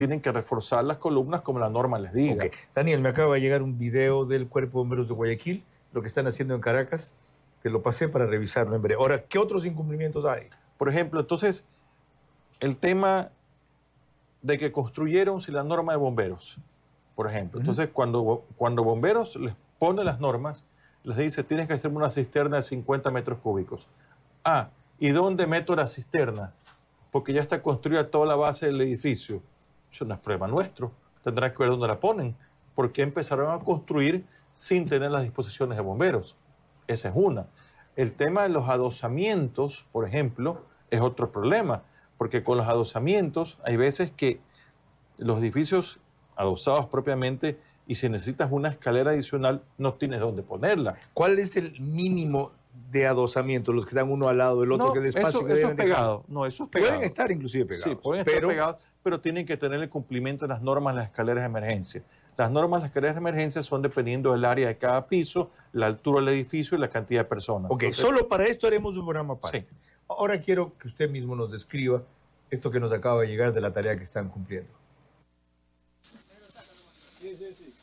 tienen que reforzar las columnas como la norma les diga. Okay. Daniel, me acaba de llegar un video del Cuerpo de Bomberos de Guayaquil, lo que están haciendo en Caracas. Te lo pasé para revisarlo en breve. Ahora, ¿qué otros incumplimientos hay? Por ejemplo, entonces, el tema de que construyeron sin la norma de bomberos, por ejemplo. Entonces, cuando bomberos les pone las normas, les dice, tienes que hacerme una cisterna de 50 metros cúbicos. Ah, ¿y dónde meto la cisterna? Porque ya está construida toda la base del edificio. Eso no es problema nuestro. Tendrán que ver dónde la ponen. ¿Por qué empezaron a construir sin tener las disposiciones de bomberos? Esa es una. El tema de los adosamientos, por ejemplo, es otro problema. Porque con los adosamientos hay veces que los edificios adosados propiamente, y si necesitas una escalera adicional, no tienes dónde ponerla. ¿Cuál es el mínimo de adosamiento? Los que están uno al lado del otro, no, que despacio. Eso es pegado. No, eso es pegado. Pueden estar inclusive pegados. Sí, pueden estar pegados, pero tienen que tener el cumplimiento de las normas de las escaleras de emergencia. Las normas de las escaleras de emergencia son dependiendo del área de cada piso, la altura del edificio y la cantidad de personas. Ok, entonces, solo para esto haremos un programa aparte. Sí. Ahora quiero que usted mismo nos describa esto que nos acaba de llegar de la tarea que están cumpliendo. Sí.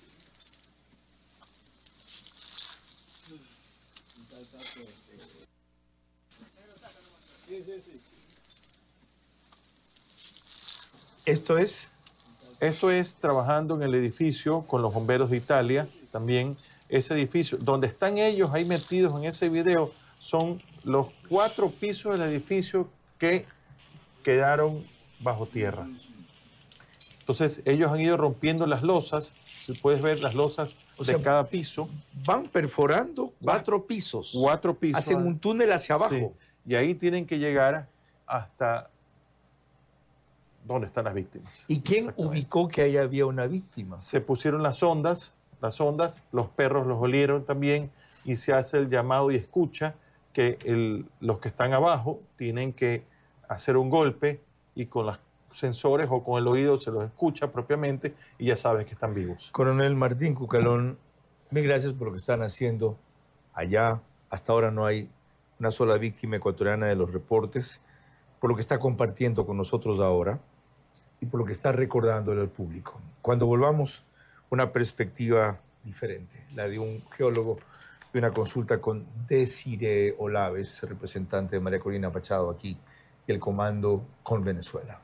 ¿Esto es? Esto es trabajando en el edificio con los bomberos de Italia, también ese edificio. Donde están ellos ahí metidos en ese video son los 4 pisos del edificio que quedaron bajo tierra. Entonces ellos han ido rompiendo las losas, si puedes ver las losas de cada piso. Van perforando 4 pisos. 4 pisos. Hacen un túnel hacia abajo. Sí. Y ahí tienen que llegar hasta donde están las víctimas. ¿Y quién ubicó que ahí había una víctima? Se pusieron las ondas, los perros los olieron también y se hace el llamado y escucha que los que están abajo tienen que hacer un golpe y con los sensores o con el oído se los escucha propiamente y ya sabes que están vivos. Coronel Martín Cucalón, mil gracias por lo que están haciendo allá. Hasta ahora no hay una sola víctima ecuatoriana de los reportes, por lo que está compartiendo con nosotros ahora y por lo que está recordándole al público. Cuando volvamos, una perspectiva diferente, la de un geólogo, y una consulta con Desiree Olaves, representante de María Corina Machado aquí, y el comando con Venezuela.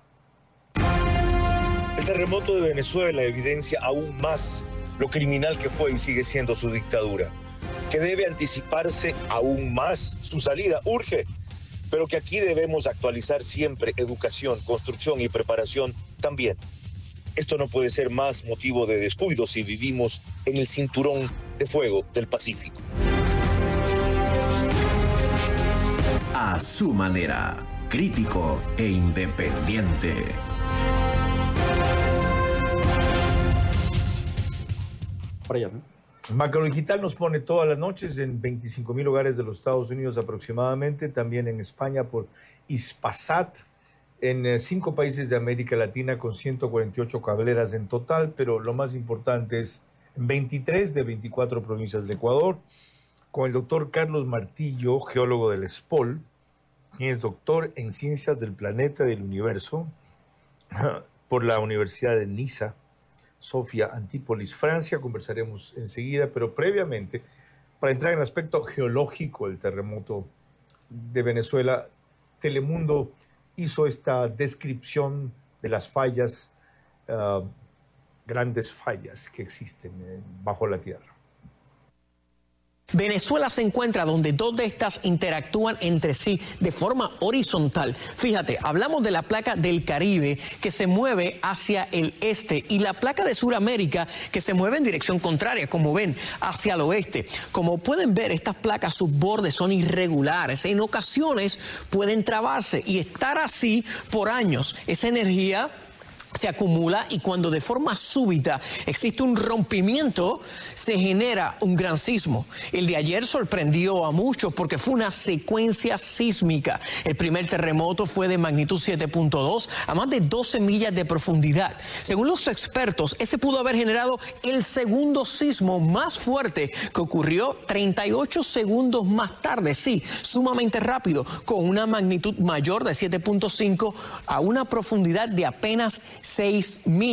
El terremoto de Venezuela evidencia aún más lo criminal que fue y sigue siendo su dictadura, que debe anticiparse aún más su salida, urge, pero que aquí debemos actualizar siempre educación, construcción y preparación también. Esto no puede ser más motivo de descuido si vivimos en el cinturón de fuego del Pacífico. A su manera, crítico e independiente. Macrodigital nos pone todas las noches en 25,000 hogares de los Estados Unidos aproximadamente, también en España por Hispasat, en 5 países de América Latina con 148 cableras en total, pero lo más importante es en 23 de 24 provincias de Ecuador, con el doctor Carlos Martillo, geólogo del SPOL, quien es doctor en Ciencias del Planeta y del Universo por la Universidad de Niza, Sofía, Antípolis, Francia. Conversaremos enseguida, pero previamente, para entrar en el aspecto geológico del terremoto de Venezuela, Telemundo hizo esta descripción de las fallas, grandes fallas que existen bajo la tierra. Venezuela se encuentra donde 2 de estas interactúan entre sí de forma horizontal. Fíjate, hablamos de la placa del Caribe que se mueve hacia el este y la placa de Sudamérica que se mueve en dirección contraria, como ven, hacia el oeste. Como pueden ver, estas placas, sus bordes son irregulares. En ocasiones pueden trabarse y estar así por años. Esa energía se acumula y cuando de forma súbita existe un rompimiento, se genera un gran sismo. El de ayer sorprendió a muchos porque fue una secuencia sísmica. El primer terremoto fue de magnitud 7.2 a más de 12 millas de profundidad. Según los expertos, ese pudo haber generado el segundo sismo más fuerte que ocurrió 38 segundos más tarde. Sí, sumamente rápido, con una magnitud mayor de 7.5 a una profundidad de apenas 6 millas.